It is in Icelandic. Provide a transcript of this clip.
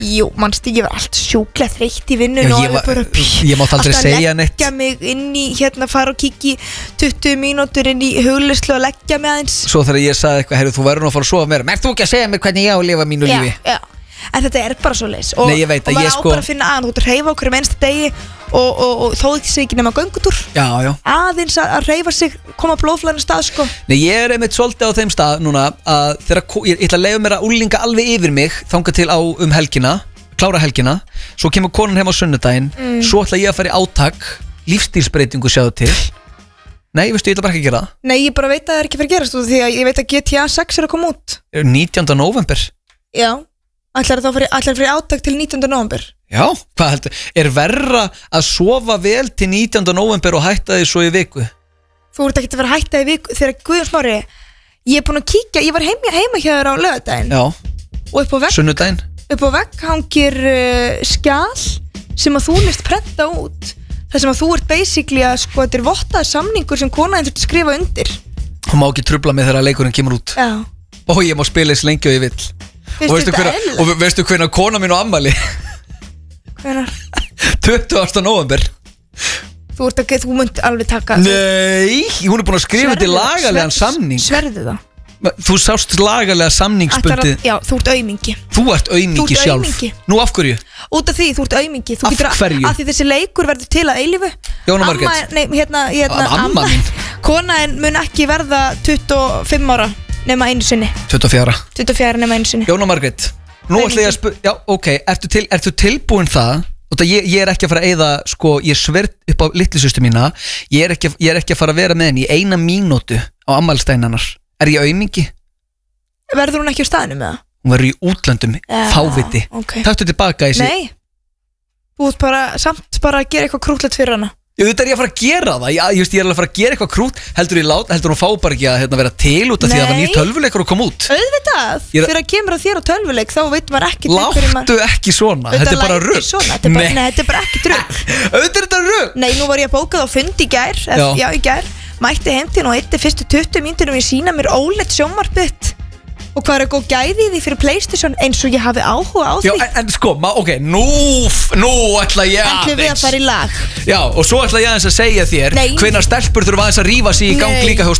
Jú, manstu, ég var allt sjúklega þreytt í vinnun og alveg bara Ég mátt aldrei segja neitt Alltaf leggja mig inn í, fara og kikki 20 mínútur inn í huglislu og leggja mig aðeins Svo þegar ég sagði eitthvað, heyrðu, þú verður nú að fara að sofa mér Merð þú ekki að segja mér hvernig ég á að lifa mínu lífi Já, en þetta er bara svo leis og, Nei, ég veit að og ég maður á bara að finna að þú ert að hreyfa okkur einsta degi og þó ekki ekki nema göngutúr Já aðeins að hreyfa sig, koma blóðflæðinu stað sko. Nei, ég einmitt svolítið á þeim stað núna að þegar ég ætla að leyfa mér að úlinga alveg yfir mig þangað til á helgina klára helgina, svo kemur konan heim á sunnudaginn svo ætla ég að fara í átak lífstílsbreytingu sjáðu til Nei, veistu, ég ætla bara ekki að gera það Nei, ég bara veit að það er ekki fyrir að gerast því að ég veit að GTA 6 er að koma út 19. november Já, ætlar fyrir átak til 19. november Já, hvað heldur? Er verra að sofa vel til 19. november og hætta því svo í viku? Þú ert ekki að vera að hætta í viku þegar Guðjón Smári ég er búin að kíkja, ég var heima hjá þér á laugardaginn Já, og upp á vegg hangir skjal sem að þú list prenta út þar sem að þú ert basically að sko, þetta er vottað samningur sem konaðin þurfti að skrifa undir Hún má ekki trubla mig þegar leikurinn kemur út Já. Og ég má spila eins lengi og ég vill Og veistu hvenær kona mín á ammæli? Hvenær? 20. november Þú munt alveg taka Nei, hún er búin að skrifa til lagalegan samning Sverðu það? Þú sást lagalega samningsbundi Já, þú ert aumingi Þú ert aumingi sjálf Nú af hverju? Út af því, þú ert aumingi Af hverju? Af því þessi leikur verður til að eilífu Jóna Margrét Amma mín Konaðin mun ekki verða 25 ára nema einu sinni 24 nema einu sinni Jóna Margrét Nú ætla ég að spyrja Já, ok, ertu tilbúin það Ég er ekki að fara að eyða sko, ég sverð upp á litlisöstu mína Ég er ekki að fara að vera með henni í 1 mínútu á ammælstæðin hennar Er ég aumingi? Verður hún ekki á staðinu með það? Hún verður í útlöndum, fáviti Taktu tilbaka í sig Nei, þú ert samt bara að gera eitthvað krútlegt fyrir hana Þetta er ég að fara að gera það Ég er alveg að fara að gera eitthvað krút Heldur hún fá bara ekki að vera til út af því að það var nýr tölvuleikur að koma út Auðvitað, þegar að kemur að þér á tölvuleik þá veit maður ekki Láttu ekki svona, þetta er bara rugg Nei, þetta er bara ekki rugg Auðvitað er þetta rugg Nei, nú var ég að bókað á fund í gær Já, í gær Mætti heim til og eitt fyrstu 20 mínútur ég sína mér óleitt sjónvarpið Og hvað er góð gæði í því fyrir PlayStation eins og ég hafi áhuga á því Já, en sko, ok, nú ætla ég aðeins Ætlum við að fara í lag Já, og svo ætla ég aðeins að segja þér Hvenær stelpur þurfa aðeins að rífa sig í gang líka hjá